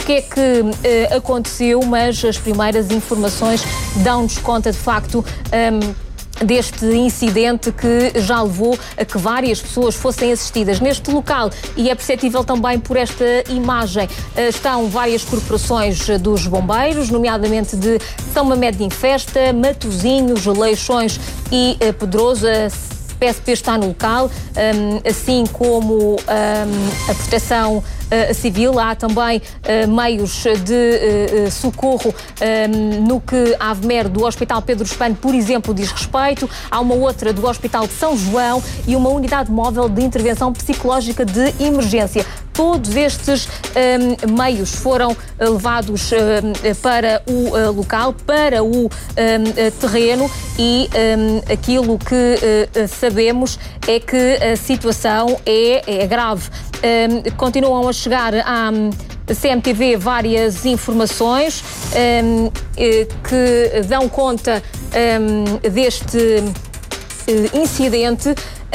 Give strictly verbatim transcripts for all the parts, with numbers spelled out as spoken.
que é que uh, aconteceu, mas as primeiras informações dão-nos conta, de facto, um, deste incidente que já levou a que várias pessoas fossem assistidas neste local, e é perceptível também por esta imagem. Estão várias corporações dos bombeiros, nomeadamente de São Mamede de Infesta, Matosinhos, Leixões e Pedroso. A P S P está no local, assim como a Proteção Civil. Há também meios de socorro no que a AVMER do Hospital Pedro Espano, por exemplo, diz respeito. Há uma outra do Hospital de São João e uma unidade móvel de intervenção psicológica de emergência. Todos estes um, meios foram levados um, para o uh, local, para o um, terreno, e um, aquilo que uh, sabemos é que a situação é, é grave. Um, continuam a chegar à C M T V várias informações um, que dão conta um, deste uh, incidente.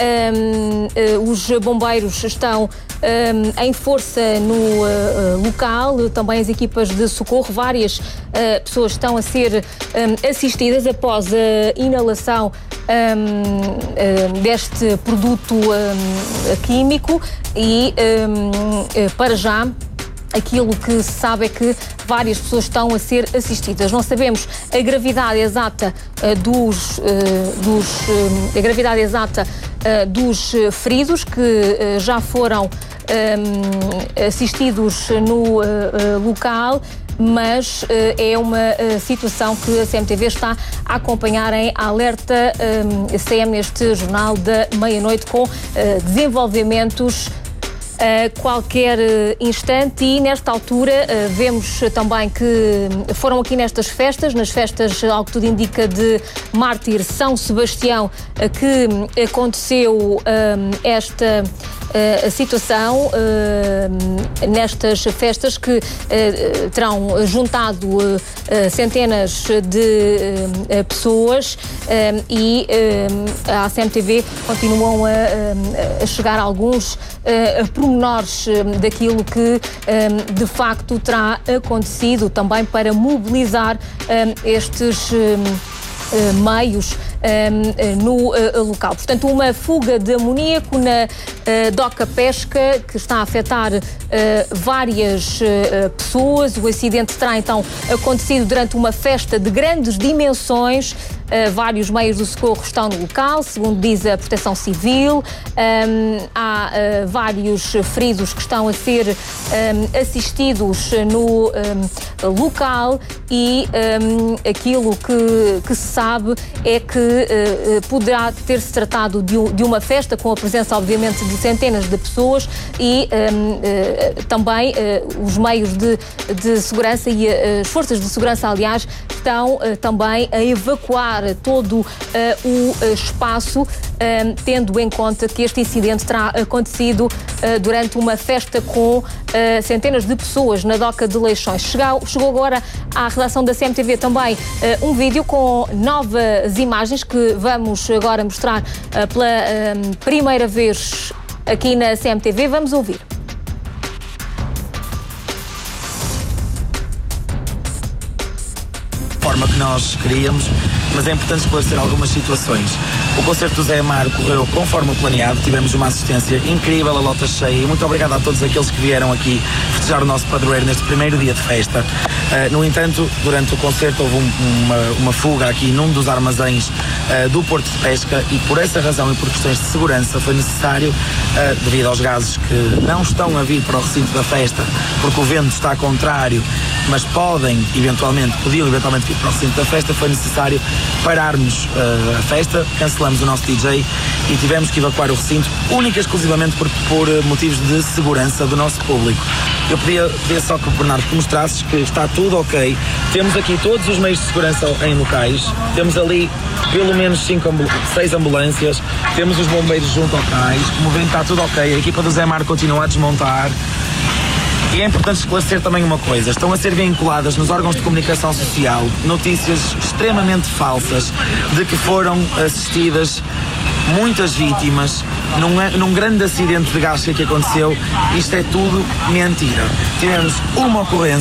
Um, uh, os bombeiros estão um, em força no uh, local, também as equipas de socorro. Várias uh, pessoas estão a ser um, assistidas após a inalação um, um, deste produto um, químico, e um, para já aquilo que se sabe é que várias pessoas estão a ser assistidas. Não sabemos a gravidade exata uh, dos, uh, dos uh, a gravidade exata uh, dos feridos que uh, já foram um, assistidos no uh, uh, local, mas uh, é uma uh, situação que a C M T V está a acompanhar em Alerta um, C M neste Jornal da Meia-Noite, com uh, desenvolvimentos a qualquer instante. E nesta altura vemos também que foram aqui nestas festas, nas festas, ao que tudo indica, de Mártir São Sebastião, que aconteceu esta a situação, nestas festas que terão juntado centenas de pessoas, e à C M T V continuam a chegar alguns pormenores daquilo que de facto terá acontecido, também para mobilizar estes meios no local. Portanto, uma fuga de amoníaco na doca pesca que está a afetar várias pessoas. O acidente terá então acontecido durante uma festa de grandes dimensões. Vários meios de socorro estão no local, segundo diz a Proteção Civil. Há vários feridos que estão a ser assistidos no local, e aquilo que, que se sabe é que poderá ter-se tratado de, de uma festa com a presença, obviamente, de centenas de pessoas, e também os meios de, de segurança e as forças de segurança, aliás, estão também a evacuar todo uh, o uh, espaço, uh, tendo em conta que este incidente terá acontecido uh, durante uma festa com uh, centenas de pessoas na doca de Leixões. Chegou, chegou agora à redação da C M T V também uh, um vídeo com novas imagens que vamos agora mostrar uh, pela uh, primeira vez aqui na C M T V. Vamos ouvir. Forma que nós queríamos, mas é importante esclarecer algumas situações. O concerto do Zé Amaro correu conforme o planeado, tivemos uma assistência incrível, a lota cheia, e muito obrigado a todos aqueles que vieram aqui festejar o nosso padroeiro neste primeiro dia de festa. Uh, no entanto, durante o concerto houve um, uma, uma fuga aqui num dos armazéns uh, do Porto de Pesca, e por essa razão e por questões de segurança foi necessário, uh, devido aos gases que não estão a vir para o recinto da festa, porque o vento está contrário, mas podem, eventualmente, podiam eventualmente vir para o recinto da festa, foi necessário pararmos uh, a festa, cancelamos o nosso D J e tivemos que evacuar o recinto única e exclusivamente por, por uh, motivos de segurança do nosso público. Eu pedia, pedia só que o Bernardo te mostrasses que está tudo ok. Temos aqui todos os meios de segurança em locais, temos ali pelo menos cinco, seis ambulâncias, temos os bombeiros junto ao cais, o movimento está tudo ok, a equipa do Zé Mar continua a desmontar. E é importante esclarecer também uma coisa: estão a ser vinculadas nos órgãos de comunicação social notícias extremamente falsas de que foram assistidas muitas vítimas num, num grande acidente de gás que aconteceu. Isto é tudo mentira. Tivemos uma ocorrência